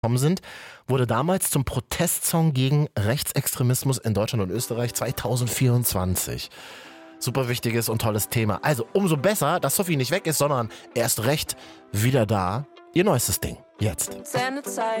sind, wurde damals zum Protestsong gegen Rechtsextremismus in Deutschland und Österreich 2024. Super wichtiges und tolles Thema. Also umso besser, dass Sophie nicht weg ist, sondern erst recht wieder da. Ihr neuestes Ding. Jetzt.